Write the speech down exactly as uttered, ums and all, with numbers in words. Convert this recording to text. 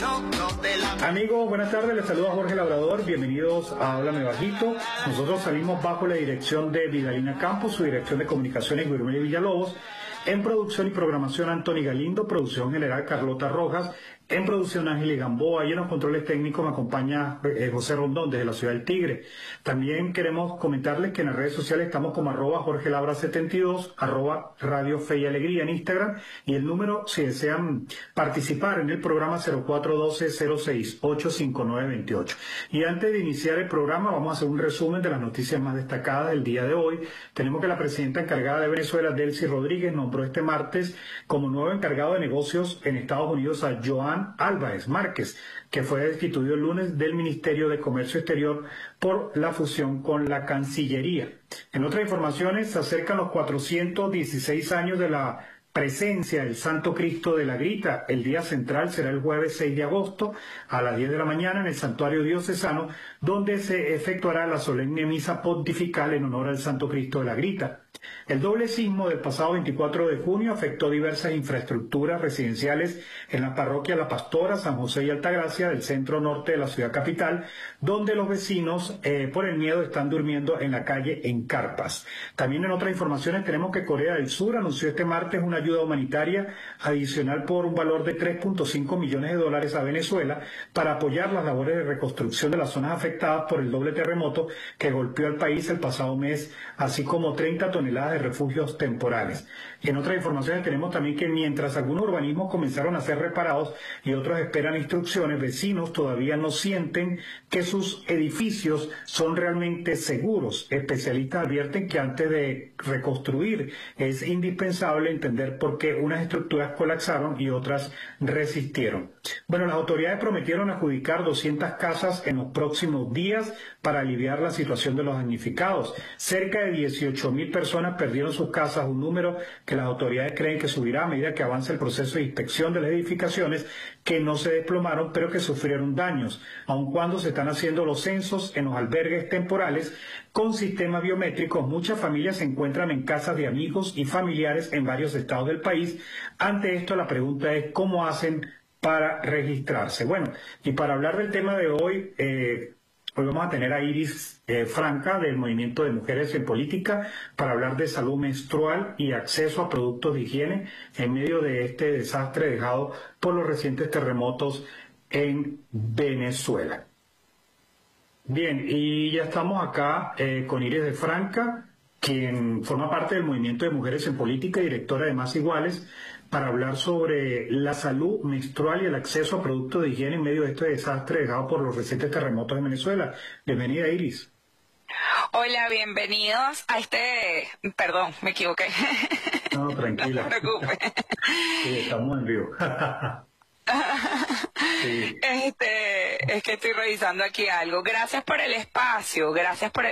Amigos, buenas tardes, les saluda Jorge Labrador, bienvenidos a Háblame Bajito. Nosotros salimos bajo la dirección de Vidalina Campos, su dirección de comunicaciones Guillermo Villalobos, en producción y programación Anthony Galindo, producción general Carlota Rojas, en producción Ángel Gamboa y en los controles técnicos me acompaña eh, José Rondón desde la Ciudad del Tigre. También queremos comentarles que en las redes sociales estamos como arroba Jorge Labra setenta y dos, arroba Radio Fe y Alegría en Instagram y el número si desean participar en el programa cero cuatro uno dos cero seis ocho cinco nueve dos ocho. Y antes de iniciar el programa vamos a hacer un resumen de las noticias más destacadas del día de hoy. Tenemos que la presidenta encargada de Venezuela, Delcy Rodríguez, nombró este martes como nuevo encargado de negocios en Estados Unidos a Joan Álvarez Márquez, que fue destituido el lunes del Ministerio de Comercio Exterior por la fusión con la Cancillería. En otras informaciones, se acercan los cuatrocientos dieciséis años de la presencia del Santo Cristo de la Grita. El día central será el jueves seis de agosto a las diez de la mañana en el Santuario Diocesano, donde se efectuará la solemne misa pontifical en honor al Santo Cristo de la Grita. El doble sismo del pasado veinticuatro de junio afectó diversas infraestructuras residenciales en la parroquia La Pastora, San José y Altagracia del centro norte de la ciudad capital, donde los vecinos eh, por el miedo están durmiendo en la calle en carpas. También en otras informaciones tenemos que Corea del Sur anunció este martes una ayuda humanitaria adicional por un valor de tres punto cinco millones de dólares a Venezuela para apoyar las labores de reconstrucción de las zonas afectadas por el doble terremoto que golpeó al país el pasado mes, así como treinta toneladas de refugios temporales. Y en otras informaciones tenemos también que mientras algunos urbanismos comenzaron a ser reparados y otros esperan instrucciones, vecinos todavía no sienten que sus edificios son realmente seguros. Especialistas advierten que antes de reconstruir es indispensable entender por qué unas estructuras colapsaron y otras resistieron. Bueno, las autoridades prometieron adjudicar doscientas casas en los próximos días para aliviar la situación de los damnificados. Cerca de dieciocho mil personas perdieron sus casas, un número que las autoridades creen que subirá a medida que avance el proceso de inspección de las edificaciones que no se desplomaron pero que sufrieron daños, aun cuando se están haciendo los censos en los albergues temporales con sistemas biométricos. Muchas familias se encuentran en casas de amigos y familiares en varios estados del país. Ante esto la pregunta es ¿cómo hacen para registrarse? Bueno, y para hablar del tema de hoy, eh, hoy vamos a tener a Iris eh, Franca del Movimiento de Mujeres en Política para hablar de salud menstrual y acceso a productos de higiene en medio de este desastre dejado por los recientes terremotos en Venezuela. Bien, y ya estamos acá eh, con Iris de Franca, quien forma parte del Movimiento de Mujeres en Política y directora de Más Iguales, para hablar sobre la salud menstrual y el acceso a productos de higiene en medio de este desastre dejado por los recientes terremotos en Venezuela. Bienvenida, Iris. Hola, bienvenidos a este... Perdón, me equivoqué. No, tranquila. No te preocupes. Sí, estamos en vivo. Sí. Este, es que estoy revisando aquí algo. Gracias por el espacio, gracias por el